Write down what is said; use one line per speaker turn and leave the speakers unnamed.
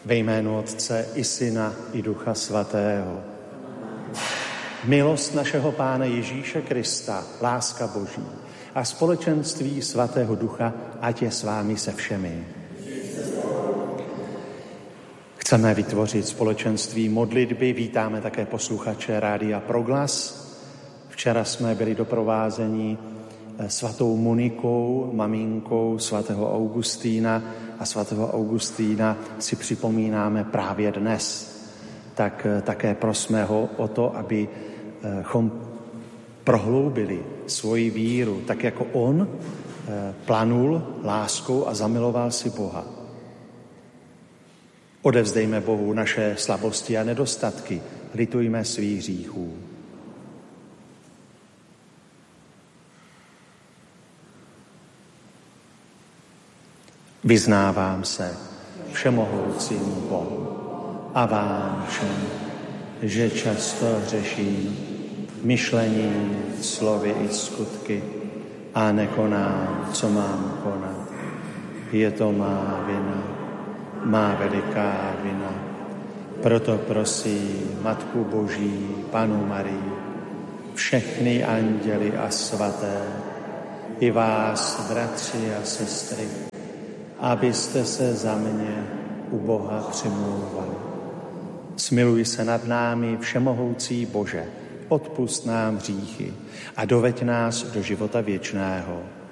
Ve jménu Otce i Syna i Ducha Svatého. Milost našeho Pána Ježíše Krista, láska Boží a společenství Svatého Ducha, ať je s vámi se všemi. Chceme vytvořit společenství modlitby, vítáme také posluchače Rádia Proglas. Včera jsme byli doprovázeni svatou Monikou, maminkou svatého Augustína, a svatého Augustína si připomínáme právě dnes. Tak také prosme ho o to, abychom prohloubili svoji víru, tak jako on planul láskou a zamiloval si Boha. Odevzdejme Bohu naše slabosti a nedostatky, litujme svých hříchů. Vyznávám se všemohoucímu Bohu a vám všem, že často hřeším myšlením, slovy i skutky a nekonám, co mám konat. Je to má vina, má veliká vina. Proto prosím Matku Boží, Panu Marii, všechny anděly a svaté, i vás, bratři a sestry, abyste se za mě u Boha přimlouvali. Smiluj se nad námi, všemohoucí Bože, odpusť nám hříchy a doveď nás do života věčného.